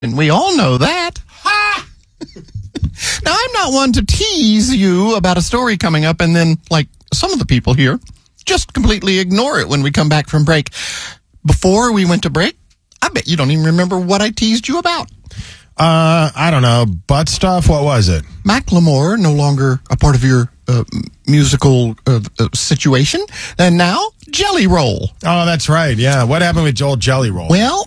And we all know that. Ha! Now, I'm not one to tease you about a story coming up and then, like some of the people here, just completely ignore it when we come back from break. Before we went to break, I bet you don't even remember what I teased you about. I don't know. Butt stuff? What was it? Macklemore, no longer a part of your musical situation. And now, Jelly Roll. Oh, that's right. Yeah. What happened with Joel Jelly Roll? Well,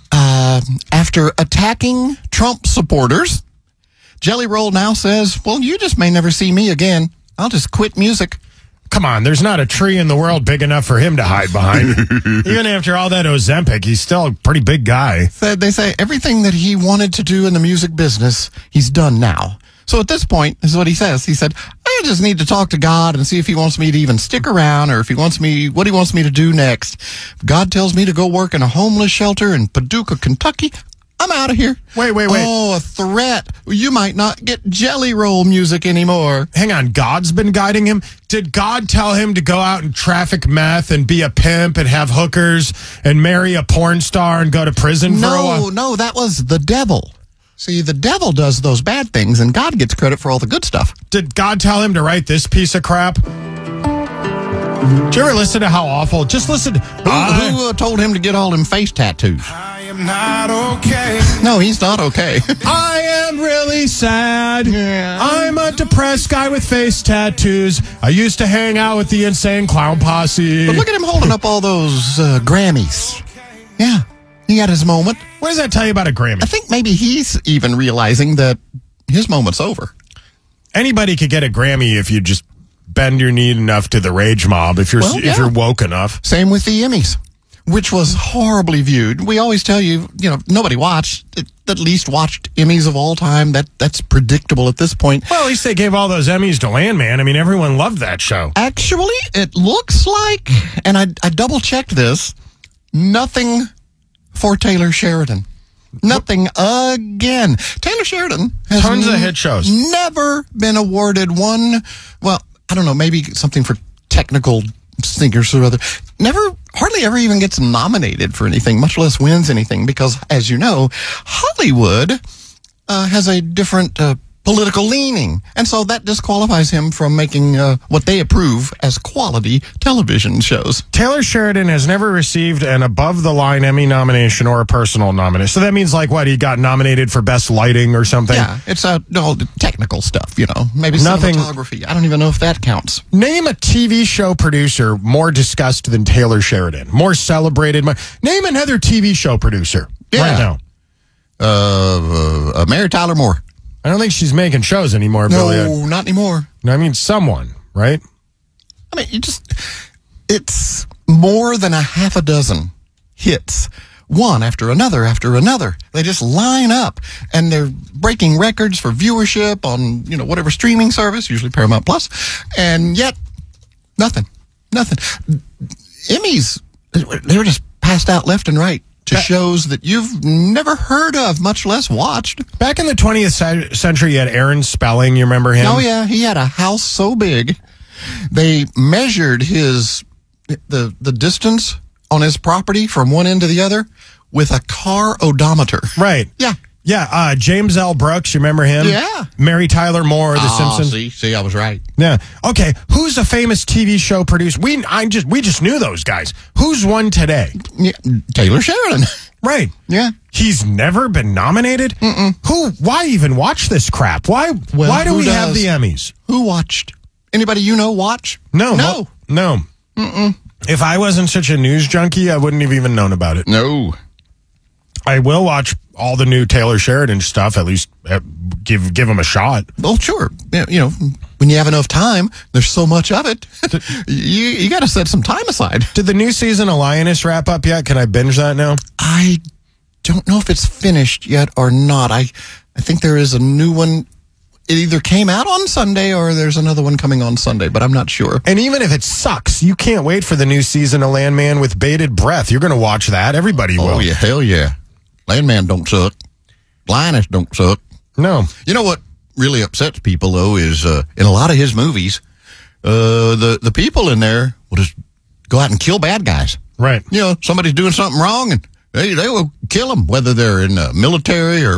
after attacking Trump supporters, Jelly Roll now says, well, you just may never see me again. I'll just quit music. Come on, there's not a tree in the world big enough for him to hide behind. Even after all that Ozempic, he's still a pretty big guy. They say everything that he wanted to do in the music business, he's done now. So at this point, this is what he says. He said, I just need to talk to God and see if he wants me to even stick around or if he wants me, what he wants me to do next. If God tells me to go work in a homeless shelter in Paducah, Kentucky, I'm out of here. Wait. Oh, a threat. You might not get Jelly Roll music anymore. Hang on, God's been guiding him? Did God tell him to go out and traffic meth and be a pimp and have hookers and marry a porn star and go to prison for a while? No, that was the devil. See, the devil does those bad things, and God gets credit for all the good stuff. Did God tell him to write this piece of crap? Did you ever listen to how awful? Just listen. Who told him to get all them face tattoos? I am not okay. No, he's not okay. I am really sad. Yeah. I'm a depressed guy with face tattoos. I used to hang out with the Insane Clown Posse. But look at him holding up all those Grammys. Yeah, he had his moment. What does that tell you about a Grammy? I think maybe he's even realizing that his moment's over. Anybody could get a Grammy if you just bend your knee enough to the rage mob, if you're woke enough. Same with the Emmys, which was horribly viewed. We always tell you, nobody watched, at least watched Emmys of all time. That's predictable at this point. Well, at least they gave all those Emmys to Landman. I mean, everyone loved that show. Actually, it looks like, and I double-checked this, nothing for Taylor Sheridan. Nothing again. Taylor Sheridan has tons of hit shows. Never been awarded one, well, I don't know, maybe something for technical singers or other. Hardly ever even gets nominated for anything, much less wins anything, because, as you know, Hollywood has a different political leaning. And so that disqualifies him from making what they approve as quality television shows. Taylor Sheridan has never received an above-the-line Emmy nomination or a personal nomination. So that means, like, what, he got nominated for Best Lighting or something? Yeah, it's all the technical stuff, maybe Nothing. cinematography. I don't even know if that counts. Name a TV show producer more discussed than Taylor Sheridan, more celebrated. Name another TV show producer right now. Mary Tyler Moore. I don't think she's making shows anymore, Billy. No, not anymore. I mean, someone, right? I mean, it's more than a half a dozen hits, one after another after another. They just line up, and they're breaking records for viewership on, whatever streaming service, usually Paramount Plus, and yet, nothing. Emmys, they were just passed out left and right to shows that you've never heard of, much less watched. Back in the 20th century, you had Aaron Spelling. You remember him? Oh, yeah. He had a house so big, they measured the distance on his property from one end to the other with a car odometer. Right. Yeah. Yeah, James L. Brooks, you remember him? Yeah. Mary Tyler Moore, The Simpsons. See, I was right. Yeah. Okay, who's a famous TV show producer? We just knew those guys. Who's one today? Yeah, Taylor Sheridan. Right. Yeah. He's never been nominated? Mm-mm. Why even watch this crap? Why do we have the Emmys? Who watched? Anybody watch? No. Mm-mm. If I wasn't such a news junkie, I wouldn't have even known about it. No. I will watch all the new Taylor Sheridan stuff, at least give him a shot. Well, sure. When you have enough time, there's so much of it. you got to set some time aside. Did the new season of Lioness wrap up yet? Can I binge that now? I don't know if it's finished yet or not. I think there is a new one. It either came out on Sunday or there's another one coming on Sunday, but I'm not sure. And even if it sucks, you can't wait for the new season of Landman with bated breath. You're going to watch that. Everybody will. Oh, yeah. Hell yeah. Landman don't suck. Lioness don't suck. No. You know what really upsets people, though, is in a lot of his movies, the people in there will just go out and kill bad guys. Right. Somebody's doing something wrong, and they will kill them, whether they're in the military or